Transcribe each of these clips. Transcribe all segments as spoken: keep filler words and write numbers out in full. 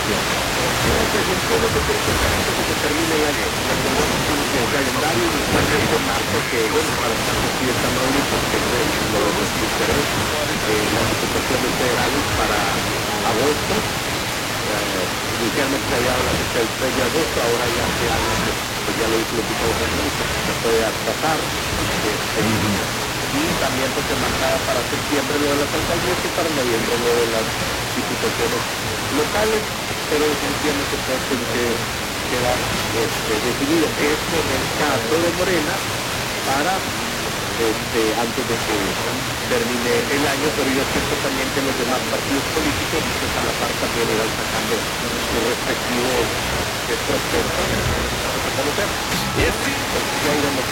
Entonces, en todo lo que se que se termine el año, el calendario y después de marzo, que bueno, para estar aquí en Tamaulipas, que es lo de nuestro interés, eh, las diputaciones federales para agosto. Eh, inicialmente se había hablado del tres de agosto, ahora ya se habla, pues ya lo hizo el diputado Fernández, se puede atrasar. Este, y también pues se marcaba para septiembre lo de las alcaldías y para noviembre lo de las diputaciones locales, pero definitivamente pues tiene que quedar este, definido esto en el caso de Morena para este, antes de que termine el año, pero yo siento también que los demás partidos políticos pues a la par también irán sacando sus respectivos propuestas a conocer. Entonces ya iremos.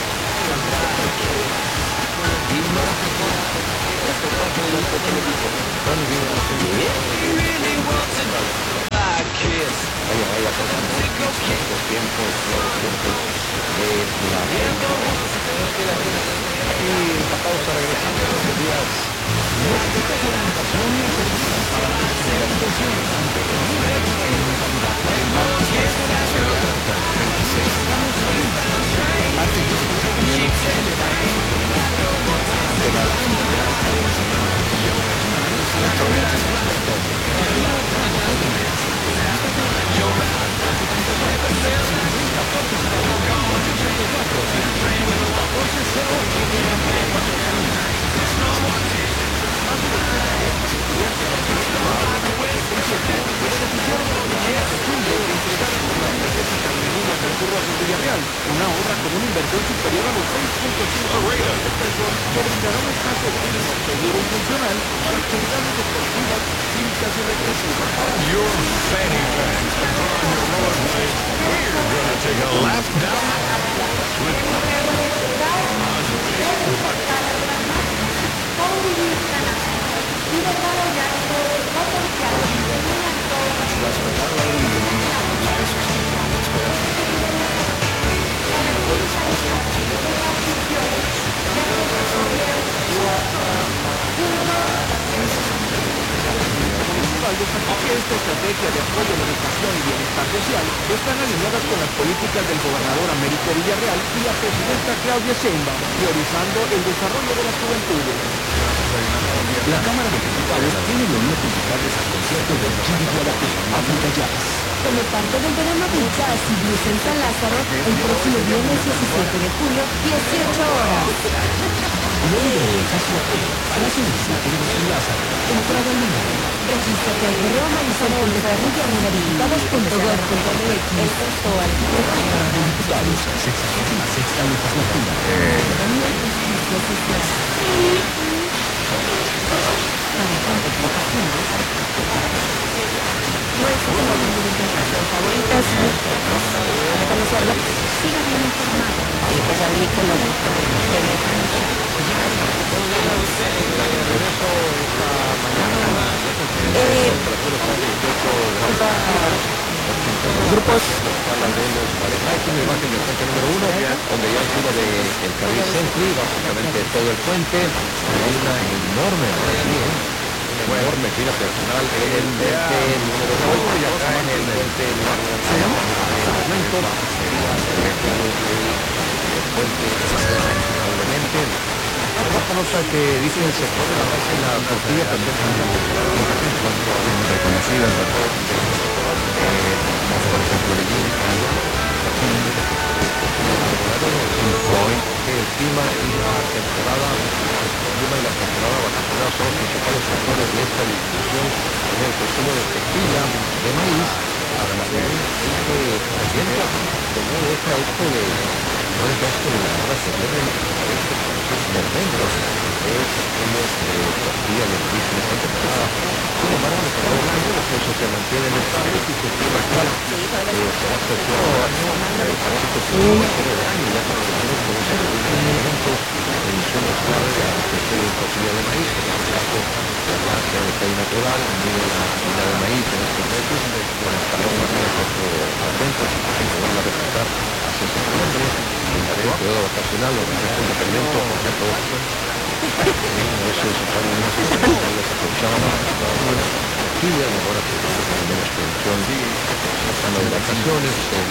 Vaya, vaya, los tiempos, los tiempos de la vida. Aquí en la pausa regresando a los días. Una obra con una inversión superior a los seis punto cinco millones de pesos que brindará un espacio mínimo, seguro y funcional para actividades deportivas, cívicas y recreativas. Your Fanny Packs are on your roadway. We're gonna take a lap down with que esta estrategia de apoyo a la educación y bienestar social están alineadas con las políticas del gobernador Américo Villarreal y la presidenta Claudia Sheinbaum, priorizando el desarrollo de las juventudes. La Cámara de Diputados tiene reunión principales al concierto de Jimmy Guadalupe, África Jazz. Como parte del verano de Jazz y Blues en San Lázaro, el próximo viernes diecisiete de julio, dieciocho horas. Luego del Caso Palacio del Circuito de San Lázaro, entrada libre. Regístrate al correo marisol de carrilla arroba diputados punto gob punto mx. El costo al Diputados, sexagésima sexta legislatura. Economía y justicia social. Para participaciones, nuestras comunicaciones favoritas. Para conocerlo, sigan bien informados. Y pues abrir con los Eh, Grupos hay una imagen del puente número uno, donde ya encima del carril Sentry, básicamente todo el puente, hay una enorme, una enorme fila personal en el puente número ocho y acá en el puente número el puente probablemente otra nota que dice el sector de la base en la tortilla también reconocidas por ejemplo el hoy que el clima y la temporada el clima y la temporada vacacional son los principales factores de esta disminución en el consumo de tequila de maíz, además de que presenta de no deja esto de no deja esto de la hora se debe a estos precios tremendos es como tortilla de maíz en esta temporada. Sin embargo, en el pasado del año los precios se mantienen estables y se estima que será tercero año parece que será un tercero de año ya para los años con ese incremento de insumos clave de la producción de tortilla de maíz, en este caso la gracia de calle natural, mide la harina de maíz en estos meses con el calor más o menos a ventas y poderla replicar hacia septiembre en el periodo vacacional los refrescos de fermento, por ejemplo, eso se pone en unas les aprovechaba más la tortilla y ahora que tiene menos producción de vacaciones, el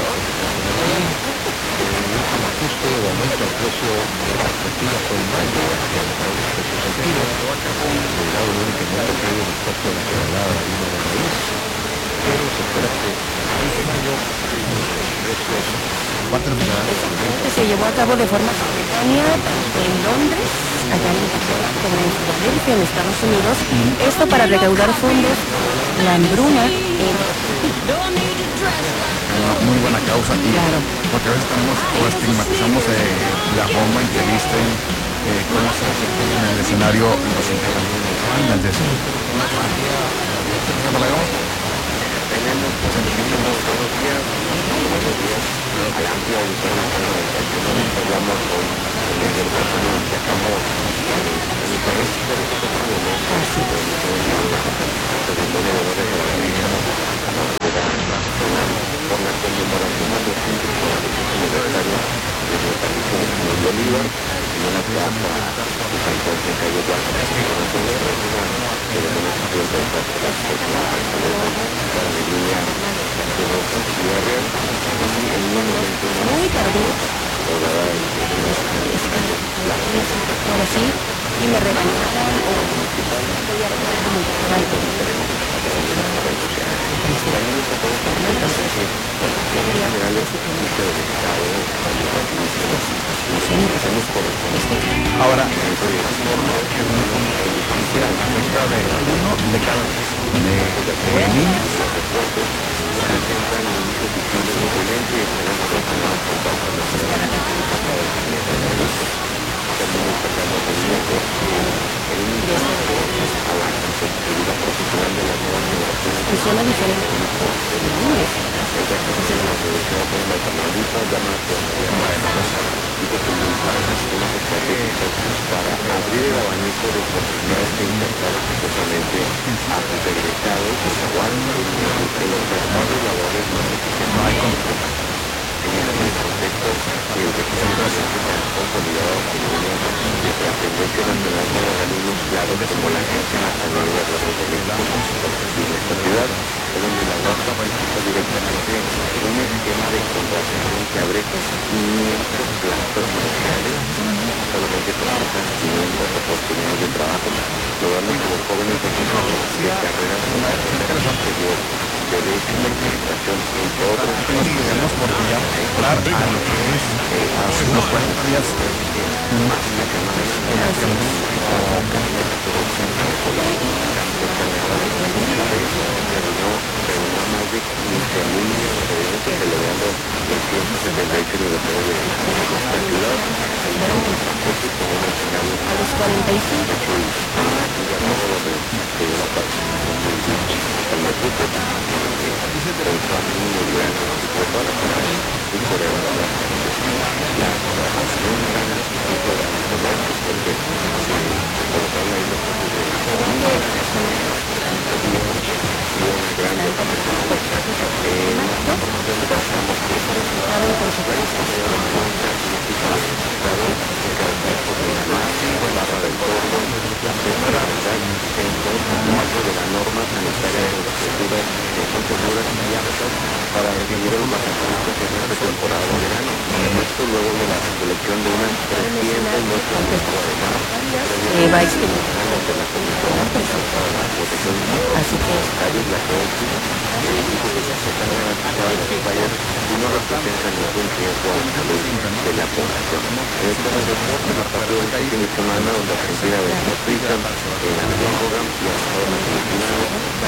último ajuste o aumento al precio de las tortillas fue en mayo, que aumentó los precios al kilo, considerado únicamente que el costo de la tonelada de harina de maíz, pero se espera que este año los precios va a terminar. Que se llevó a cabo de forma simultánea en Londres, allá en como en Filadelfia, en Estados Unidos, esto para recaudar fondos, la hambruna en... Una muy buena causa y Claro. porque a veces tenemos o estigmatizamos eh, la forma en que visten, eh, cómo se desempeñan en el escenario los integrantes. Tenemos buenos días, buenos días a la amplia auditoría que hablamos con el departamento de Chacamo, en el país de los españoles, por la conmemoración a los ciento cuarenta aniversario de la aparición de Bolívar en una plaza que se encuentra en calle Blanca, que es una ceremonia interesante de las personas para la línea de los Villarreal y en un momento Muy tardío, rodada ahora sí, y me regalaron o voy a recoger como Ahora, quisiera acerca de uno de cada de, de niños. funciona diferente. para abrir el abanico de oportunidades que intentar precisamente a sus egresados que aguantan que los mercados laborales no se en este contexto el requisito se ha consolidado como una de trascendencia nacional con organismos claros como la Agencia Nacional de Recursos Hídricos y nuestra ciudad es donde la raza participa directamente en un esquema de contratación que abre quinientos plazas comerciales, solamente presentan quinientas oportunidades de trabajo, logrando que los jóvenes de carreras superior, derecho, administración, entre otros, Tenemos oportunidad de hablar a lo que es hace unos cuarenta días más la más de quince mil estudiantes celebrando el ciento setenta y ocho aniversario de nuestra ciudad. A los cuarenta y cinco. de la norma sanitaria de las criaturas que son seguras y aptas para recibir a los vacacionistas en esta temporada de verano. Esto luego de la selección de unas trescientas muestras de Eh, va a experimentar de la Comisión para la Protección de así que la COECI, el equipo que se está garantizado en las playas y no representa ningún riesgo a la salud de la población. En este reporte, la partido de fin de semana donde Argentina venció a Suiza en la Rotterdam y a Estados Unidos,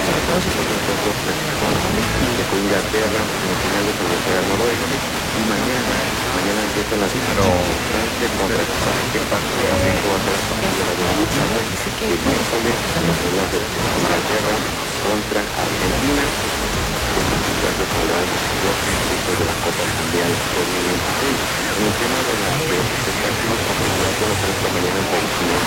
que fue Inglaterra, semifinales de Inglaterra Noruega, y mañana, mañana empiezan las Francia contra que pasa de México va a ser la familia de la lucha, el miércoles, las de Inglaterra contra Argentina, los equipos de la Copa Mundial dos mil veintiséis. En el tema de las expectativas con la conocer esta mañana en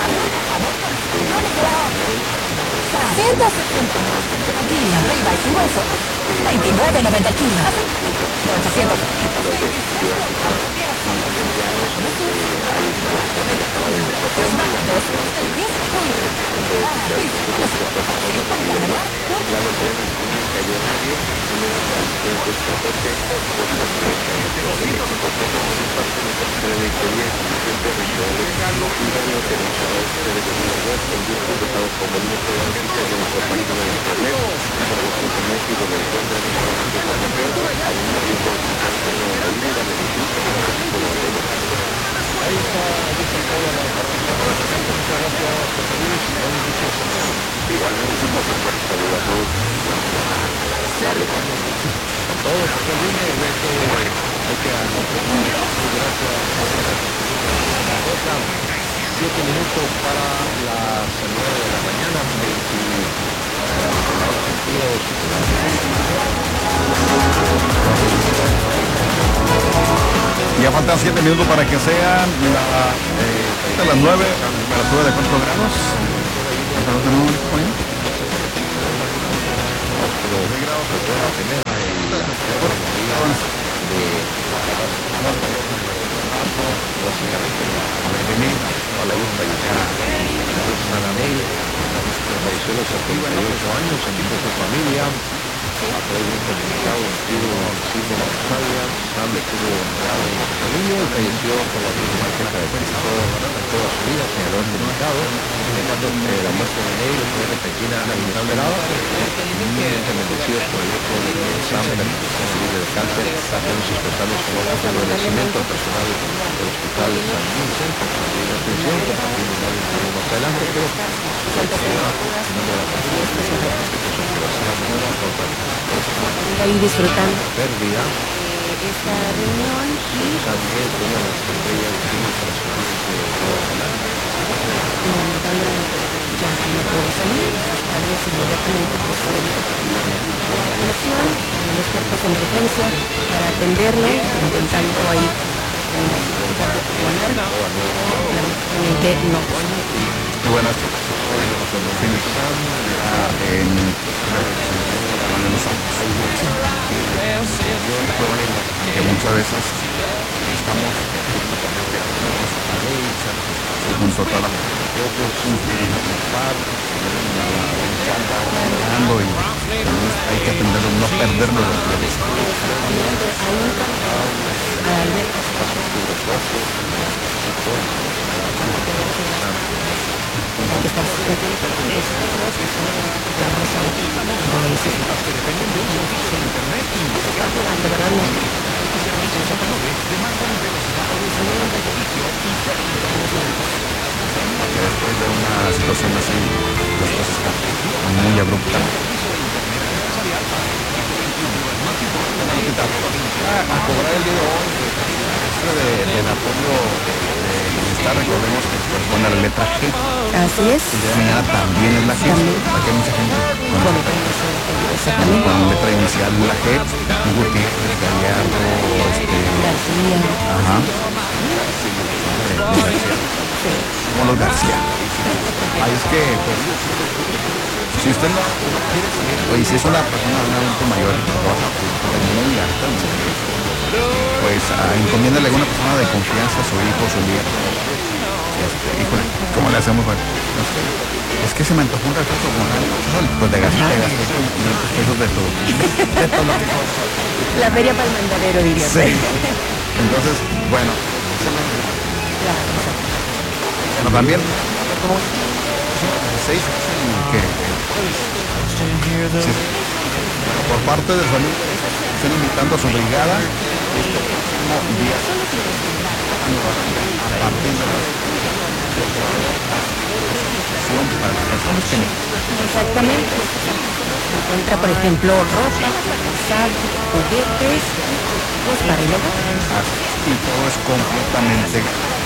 ciento setenta kilos arriba y sin hueso, veintinueve noventa kilos, ochocientos. Siete minutos para las nueve de la mañana. Ya faltan siete minutos para que sean la, eh, las nueve, temperatura de cuatro grados. ¿Cuánto tenemos disponible? Falleció a los setenta y ocho años en su familia. Actualmente dedicado en tiro en Sydney, Australia. Sam estuvo grave en su familia y falleció por la misma queja de Cristo toda su vida, señaló el comunicado, indicando que la muerte de Neil fue repentina e inesperada. Inmediatamente bendecidos por el hecho de que Sam permaneció libre de cáncer, hacemos expresarles su agradecimiento al personal del Hospital San Vincent por su atención, compartiendo un audio más adelante, pero ahí disfrutando pérdida de esta reunión y también una de las estrellas de cine internacionales de Nueva Zelanda. ya no puedo salir, tal vez inmediatamente por la atención, los cuerpos de emergencia para atenderlo, intentando ahí de no. Muy buenas. En que muchas veces estamos junto a toda la y hay que aprender a no perderlo de la vista. Que después de una situación así, las cosas cambian muy abruptamente. A cobrar el día de hoy, de, del apoyo de bienestar, recordemos que se pone la letra G. Así es. El día de mañana también es la G. Aquí hay mucha gente con, Con, con, con letra inicial la G. Gutiérrez, Gallardo, este, García. Ajá. Como los García. Ahí es que, pues, si usted no quiere seguir, oye, si es una persona realmente mayor que trabaja muy alta, pues ah, encomiéndale a una persona de confianza, su hijo, su nieto. Este, híjole, ¿cómo le hacemos? Bueno, no sé, es que se me antojó un recurso con pues de gastar, de gastar quinientos pesos de todo. De todo lo que cosa. La feria para el mandadero, diría. Sí. Entonces, bueno, bueno, también como seis que sí, por parte de salud están invitando a su brigada este próximo día a partir de las para las personas que exactamente. Se encuentra, por ejemplo, ropa, sal, juguetes, pues para el hogar. y todo es completamente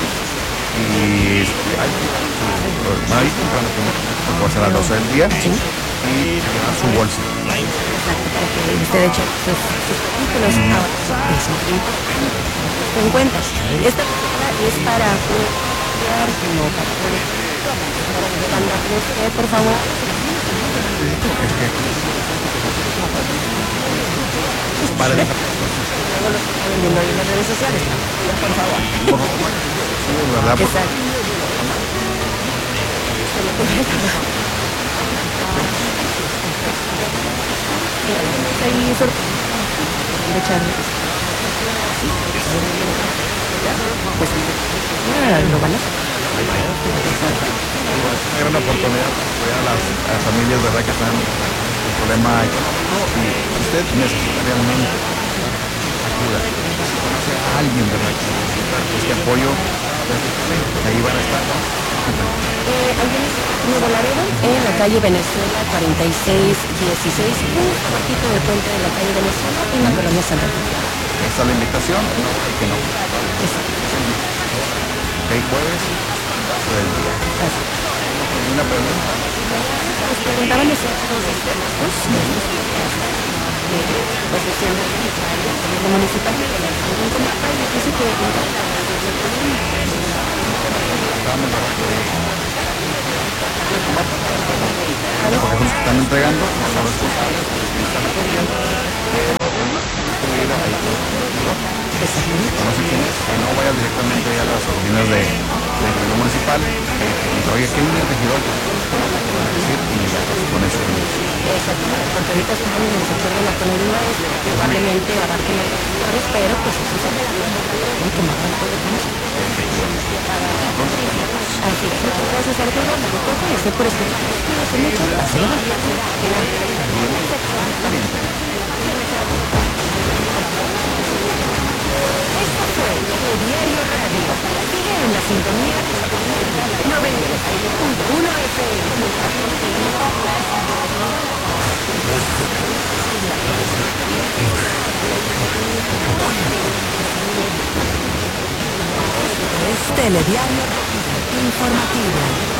y este, hay ahí comprando que puede ser a las doce del día Sí. y llevar su bolsa. Exacto, para que usted eche sus, sus artículos ahora. Eso es importante. Ten en cuenta, esta cosa es para cuidar, no para poder. Mándame usted, por favor. Es que para Luego lo estoy vendiendo ahí en las redes sociales. Por favor. por favor, ¿verdad? Porque Exacto. Ahí sor- de Charlie. Pues ah, lo van a una gran oportunidad para apoyar a las, a las familias, ¿verdad? Que están en problema económico y usted necesita realmente ayuda. Si conoce a alguien, ¿verdad? Que necesita este apoyo, pues, ahí van a estar, ¿no? Eh, ahí en Nuevo Laredo, en la calle Venezuela cuarenta y seis dieciséis, un poquito de puente de la calle Venezuela en la colonia Santa Cruz. Esta es la invitación, no hay que no. Ok, jueves, todo el día. ¿Una pregunta? Nos preguntaban de ciertos expertos, pues diciendo que el municipal de la y dice que Porque son los que están entregando, no son responsables, conoce quién es, que no vaya directamente a las oficinas de, del gobierno municipal, que oye, ¿qué línea de regidor? Decir, y ya con eso. exactamente, porque ahorita están en el sector de la conería, probablemente abarquen los sectores, pero pues eso se ve que más puede conocer. Así es, muchas gracias Arturo, me gustó que esté por escuchar. Muchas gracias. Esto fue el Diario Radio. Sigue en la sintonía noventa y seis punto uno F M. Es Telediario Informativo.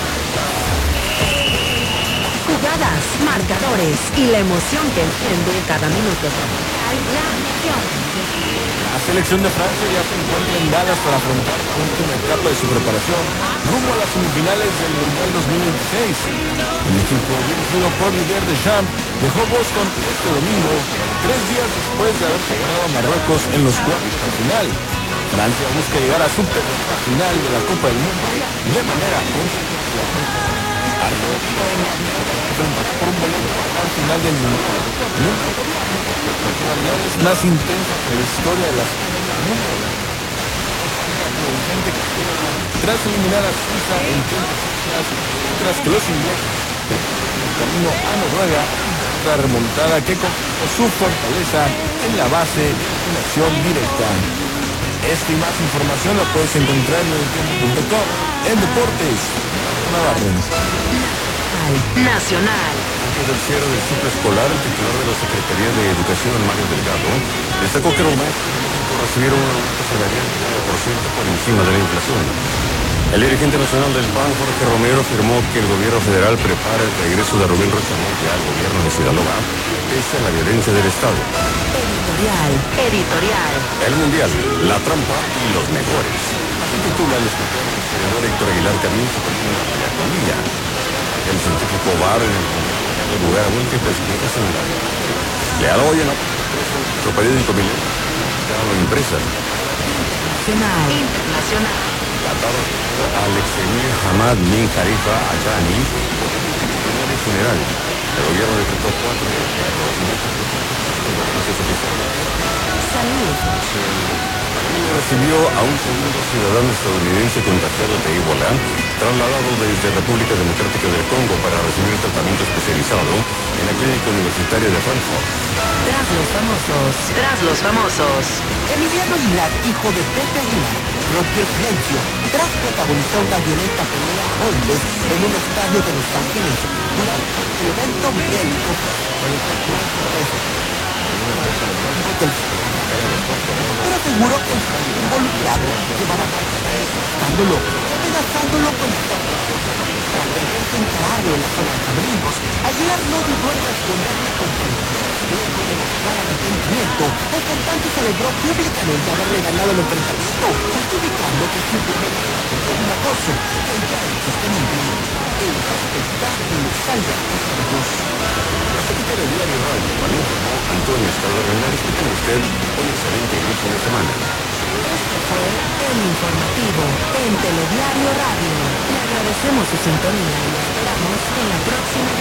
Jugadas, marcadores y la emoción que enciende cada minuto. La acción. La selección de Francia ya se encuentra en Dallas para afrontar la última etapa de su preparación rumbo a las semifinales del Mundial dos mil veintiséis. El equipo dirigido por Didier Deschamps dejó Boston este domingo, tres días después de haber superado a Marruecos en los cuartos de final. Francia busca llegar a su tercera final de la Copa del Mundo de manera consecutiva. Por un boleto al final del mundo. Las más intensas de la historia de las tras eliminar a Suiza en tiempos tras que los ingleses el camino a Noruega, la remontada que confirmó su fortaleza en la base de una acción directa. Esta y más información la puedes encontrar en el tiempo punto com en Deportes Navarro. Nacional. Antes del cierre del ciclo escolar, el titular de la Secretaría de Educación, Mario Delgado, destacó que los maestros recibieron un aumento salarial del nueve por ciento por encima de la inflación. El dirigente nacional del P A N, Jorge Romero, afirmó que el gobierno federal prepara el regreso de Rubén Rocha Moya al gobierno de Sinaloa, pese a la violencia del Estado. Editorial. Editorial. El Mundial, la trampa y los mejores. Así titula el escritor y historiador Héctor Aguilar Camín su columna de la comilla. El científico bar en el lugar a múltiples críticas en la le ha dado lleno otro periódico milenio la empresa Nacional. Internacional. tratado Alex Emir Hamad Bin Khalifa Ajani en general el gobierno decretó cuatro Salud. recibió a un segundo ciudadano estadounidense contagiado de ébola, trasladado desde República Democrática del Congo para recibir tratamiento especializado en la clínica universitaria de Frankfurt. Tras los famosos. Tras los famosos. Emiliano Aguilar, hijo de Pepe Aguilar, rompió el silencio tras protagonizar una violenta pelea a golpes en un estadio de Los Ángeles durante el evento bélico por el pero aseguró que el involucrado llevaba escándalo, amenazándolo con tras encararlo en la zona de Cabrinos. Aguilar no dudó en responderle con luego de mostrar arrepentimiento. El cantante celebró públicamente haberle ganado el enfrentamiento, justificando que simplemente fue un acoso que ya es sostenible. El espectáculo salga a los Secretario de Diario Radio, Antonio Estrada Renal, que tenga usted un excelente inicio de semana. Este fue el informativo en Telediario Radio. Le agradecemos su sintonía y lo esperamos en la próxima.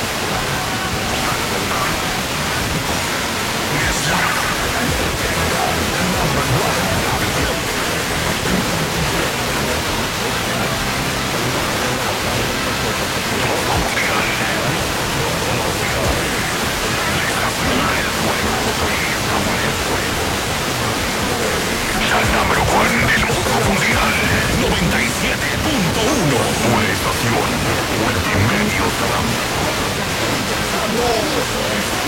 Número Juan del Mundo Mundial noventa y siete punto uno. Una estación multimedia.